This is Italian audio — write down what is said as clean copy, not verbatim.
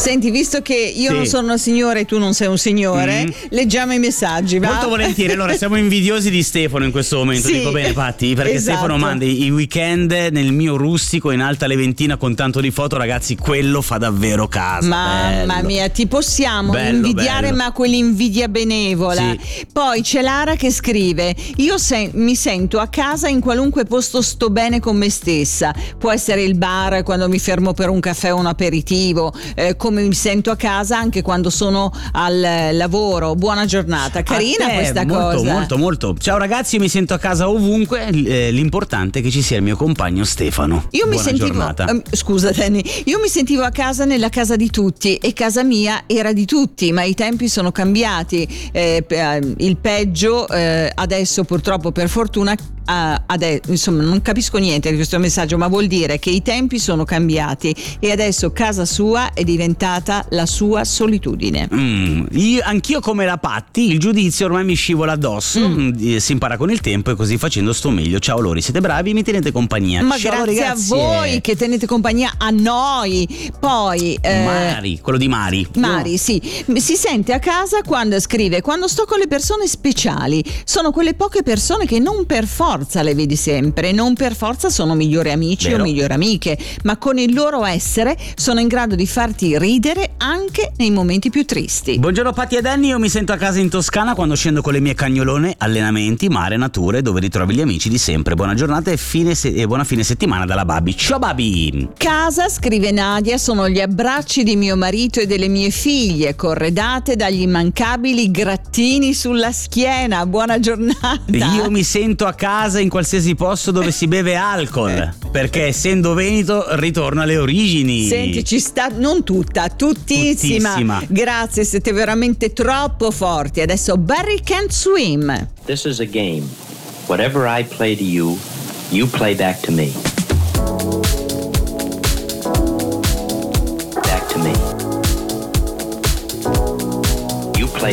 Senti, visto che io Sì. non sono una signora e tu non sei un signore, leggiamo i messaggi, va? Molto volentieri. Allora, siamo invidiosi di Stefano in questo momento, Sì. dico bene Patti, perché Esatto. Stefano manda i weekend nel mio rustico in Alta Leventina con tanto di foto, ragazzi, quello fa davvero casa. Mamma bello. mia, ti possiamo Bello, invidiare, bello. ma quell'invidia benevola. Sì. Poi c'è Lara che scrive: io mi sento a casa in qualunque posto, sto bene con me stessa. Può essere il bar quando mi fermo per un caffè o un aperitivo, come mi sento a casa anche quando sono al lavoro. Buona giornata. Carina A te, questa molto, cosa. Molto, molto. Ciao ragazzi, mi sento a casa ovunque. L'importante è che ci sia il mio compagno Stefano. Io mi Buona sentivo, giornata. scusa Danny, io mi sentivo a casa nella casa di tutti e casa mia era di tutti, ma i tempi sono cambiati, il peggio adesso purtroppo, per fortuna, insomma non capisco niente di questo messaggio, ma vuol dire che i tempi sono cambiati e adesso casa sua è diventata la sua solitudine. Anch'io come la Patti, il giudizio ormai mi scivola addosso. Si impara con il tempo e così facendo sto meglio. Ciao Lori, siete bravi, mi tenete compagnia. Ma Ciao, grazie ragazzi. a voi che tenete compagnia a noi. Poi Mari, quello di Mari. Mari, sì, si sente a casa quando scrive: quando sto con le persone speciali. Sono quelle poche persone che non per forza le vedi sempre, non per forza sono migliori amici Vero. o migliori amiche, ma con il loro essere sono in grado di farti ridere anche nei momenti più tristi. Buongiorno Patti e Danny, io mi sento a casa in Toscana quando scendo con le mie cagnolone, allenamenti, mare, nature, dove ritrovi gli amici di sempre. Buona giornata e buona fine settimana dalla Babi. Ciao Babi! Casa, scrive Nadia, sono gli abbracci di mio marito e delle mie figlie, corredate dagli immancabili grattini sulla schiena. Buona giornata. Io mi sento a casa in qualsiasi posto dove si beve alcol, perché essendo veneto ritorno alle origini. Senti, ci sta, non tutta, tuttissima. Grazie, siete veramente troppo forti. Adesso Barry Can't Swim. This is a game. Whatever I play to you, you play back to me.